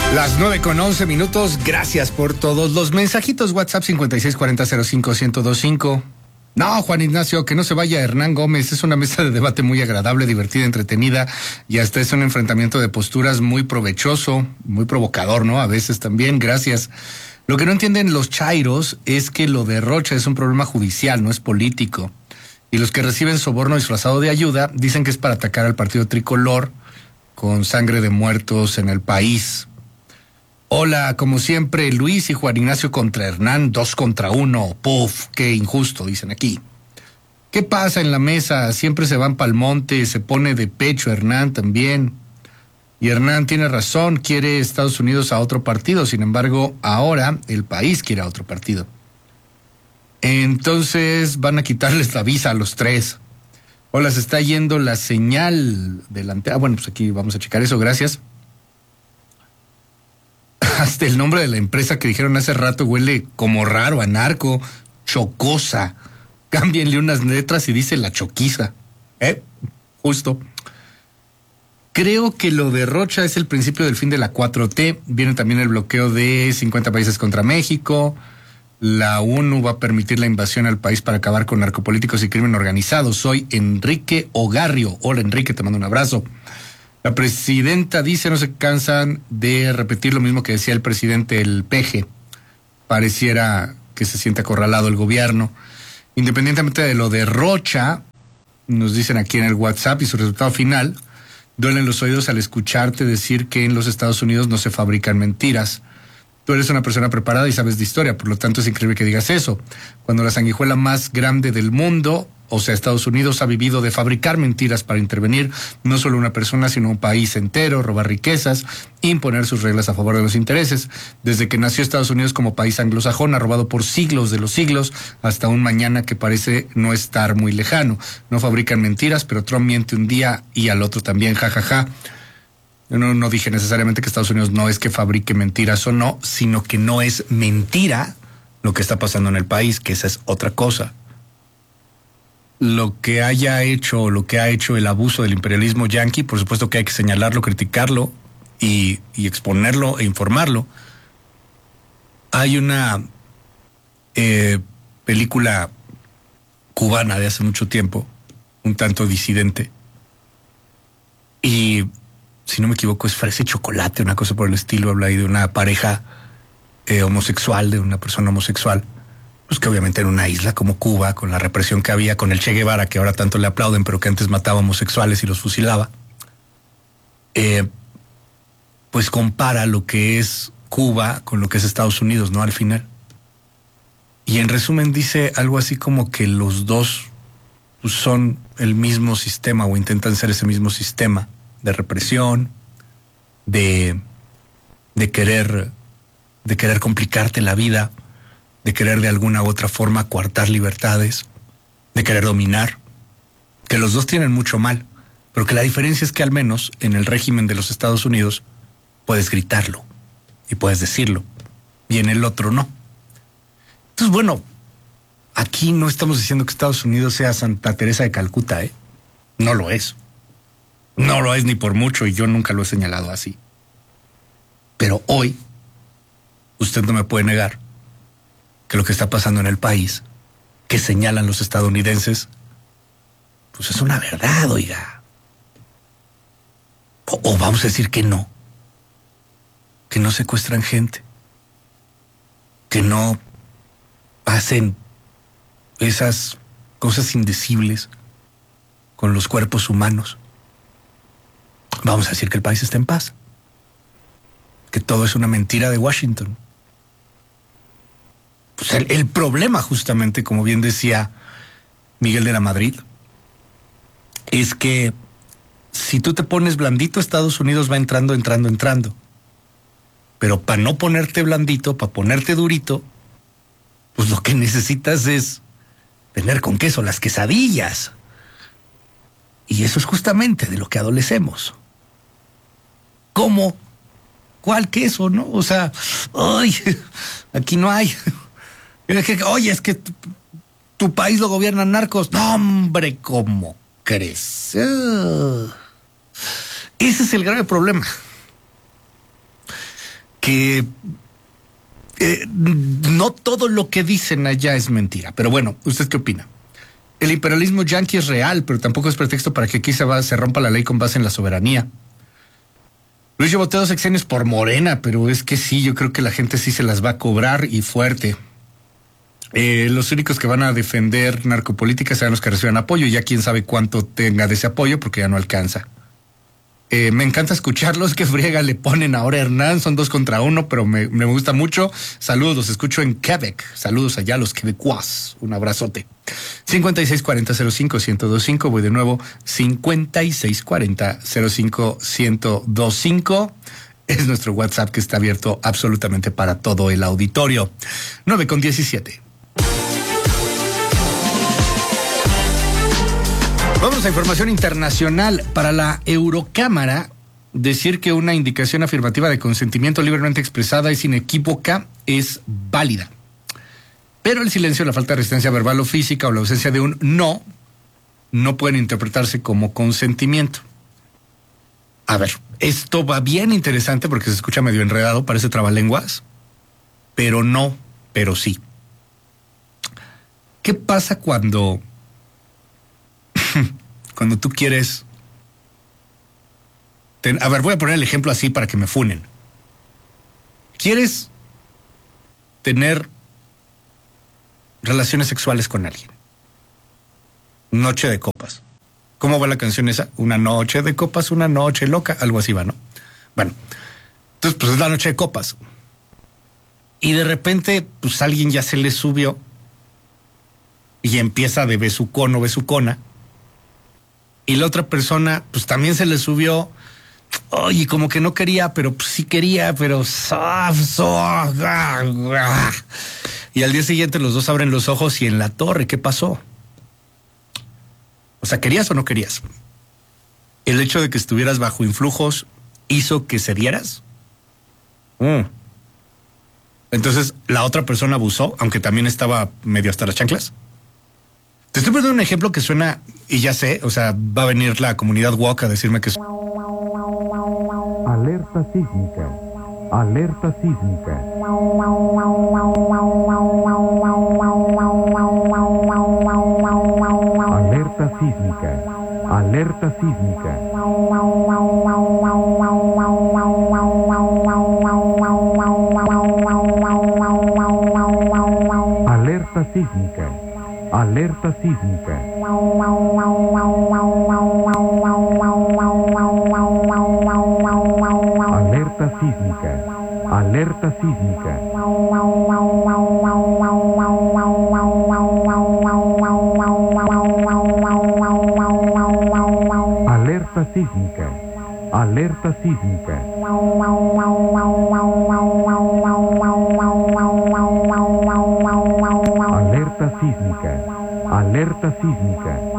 Las 9:11. Gracias por todos los mensajitos. WhatsApp 5640051025. No, Juan Ignacio, que no se vaya Hernán Gómez. Es una mesa de debate muy agradable, divertida, entretenida y hasta es un enfrentamiento de posturas muy provechoso, muy provocador, ¿no? A veces también. Gracias. Lo que no entienden los chairos es que lo de Rocha es un problema judicial, no es político. Y los que reciben soborno disfrazado de ayuda dicen que es para atacar al partido tricolor con sangre de muertos en el país. Hola, como siempre, Luis y Juan Ignacio contra Hernán, 2 contra 1. Puf, qué injusto, dicen aquí. ¿Qué pasa en la mesa? Siempre se van pa'l monte, se pone de pecho Hernán también. Y Hernán tiene razón, quiere Estados Unidos a otro partido, sin embargo, ahora el país quiere a otro partido. Entonces van a quitarles la visa a los tres. Hola, se está yendo la señal delante. Bueno, pues aquí vamos a checar eso, gracias. Hasta el nombre de la empresa que dijeron hace rato huele como raro a narco. Chocosa. Cámbienle unas letras y dice la choquiza. Justo. Creo que lo de Rocha es el principio del fin de la 4T. Viene también el bloqueo de 50 países contra México. La ONU va a permitir la invasión al país para acabar con narcopolíticos y crimen organizado. Soy Enrique Ogarrio. Hola, Enrique, te mando un abrazo. La presidenta dice no se cansan de repetir lo mismo que decía el presidente el Peje. Pareciera que se siente acorralado el gobierno. Independientemente de lo de Rocha, nos dicen aquí en el WhatsApp y su resultado final, duelen los oídos al escucharte decir que en los Estados Unidos no se fabrican mentiras. Tú eres una persona preparada y sabes de historia, por lo tanto es increíble que digas eso. Cuando la sanguijuela más grande del mundo, o sea, Estados Unidos, ha vivido de fabricar mentiras para intervenir no solo una persona, sino un país entero, robar riquezas, imponer sus reglas a favor de los intereses. Desde que nació Estados Unidos como país anglosajón, ha robado por siglos de los siglos, hasta un mañana que parece no estar muy lejano. No fabrican mentiras, pero Trump miente un día y al otro también, jajaja. Yo no dije necesariamente que Estados Unidos no es que fabrique mentiras o no, sino que no es mentira lo que está pasando en el país, que esa es otra cosa. Lo que haya hecho o lo que ha hecho el abuso del imperialismo yanqui, por supuesto que hay que señalarlo, criticarlo y exponerlo e informarlo. Hay una película cubana de hace mucho tiempo, un tanto disidente, y si no me equivoco es Fresa y Chocolate, una cosa por el estilo. Habla ahí de una pareja homosexual, de una persona homosexual, pues que obviamente en una isla como Cuba, con la represión que había, con el Che Guevara, que ahora tanto le aplauden, pero que antes mataba homosexuales y los fusilaba, pues compara lo que es Cuba con lo que es Estados Unidos, ¿no? Al final. Y en resumen dice algo así como que los dos pues, son el mismo sistema o intentan ser ese mismo sistema de represión, de querer complicarte la vida, de querer de alguna u otra forma coartar libertades, de querer dominar, que los dos tienen mucho mal, pero que la diferencia es que al menos en el régimen de los Estados Unidos puedes gritarlo y puedes decirlo, y en el otro no. Entonces, bueno, aquí no estamos diciendo que Estados Unidos sea Santa Teresa de Calcuta, no lo es. No lo es ni por mucho y yo nunca lo he señalado así. Pero hoy, usted no me puede negar que lo que está pasando en el país, que señalan los estadounidenses, pues es una verdad, oiga. O vamos a decir que no secuestran gente, que no hacen esas cosas indecibles con los cuerpos humanos. Vamos a decir que el país está en paz, que todo es una mentira de Washington. Pues el problema, justamente, como bien decía Miguel de la Madrid, es que si tú te pones blandito, Estados Unidos va entrando. Pero para no ponerte blandito, para ponerte durito, pues lo que necesitas es tener con queso las quesadillas. Y eso es justamente de lo que adolecemos. ¿Cómo? ¿Cuál queso, no? O sea, ay, aquí no hay. Oye, es que tu país lo gobiernan narcos. No, hombre, ¿cómo crees? Ese es el grave problema. que no todo lo que dicen allá es mentira. Pero bueno, ¿usted qué opina? El imperialismo yanqui es real, pero tampoco es pretexto para que aquí se rompa la ley con base en la soberanía. Luis, yo voté 2 sexenios por Morena, pero es que sí, yo creo que la gente sí se las va a cobrar y fuerte. Los únicos que van a defender narcopolítica serán los que reciban apoyo, y ya quién sabe cuánto tenga de ese apoyo porque ya no alcanza. Me encanta escucharlos, que friega le ponen ahora a Hernán, son 2 contra 1, pero me gusta mucho. Saludos, los escucho en Quebec. Saludos allá a los quebecuas. Un abrazote. 5640-05-1025, voy de nuevo. 5640-05-1025 es nuestro WhatsApp, que está abierto absolutamente para todo el auditorio. 9:17. Vamos a información internacional. Para la Eurocámara, decir que una indicación afirmativa de consentimiento libremente expresada y sin equívoca es válida. Pero el silencio, la falta de resistencia verbal o física o la ausencia de un no pueden interpretarse como consentimiento. A ver, esto va bien interesante porque se escucha medio enredado, parece trabalenguas, pero no, pero sí. ¿Qué pasa cuando tú quieres... A ver, voy a poner el ejemplo así para que me funen. ¿Quieres tener relaciones sexuales con alguien? Noche de copas. ¿Cómo va la canción esa? Una noche de copas, una noche loca, algo así va, ¿no? Bueno, entonces pues es la noche de copas. Y de repente, pues alguien ya se le subió y empieza de besucón o besucona. Y la otra persona, pues también se le subió. Oye, como que no quería, pero pues sí quería, pero... Y al día siguiente los dos abren los ojos y en la torre, ¿qué pasó? O sea, ¿querías o no querías? ¿El hecho de que estuvieras bajo influjos hizo que cedieras? Entonces, ¿la otra persona abusó, aunque también estaba medio hasta las chanclas? Te estoy poniendo un ejemplo que suena, y ya sé, o sea, va a venir la comunidad woke a decirme que... Alerta sísmica. Alerta sísmica. Alerta sísmica. Alerta sísmica. Alerta sísmica. Alerta sísmica. Alerta sísmica. Alerta sísmica. Alerta sísmica. Alerta sísmica.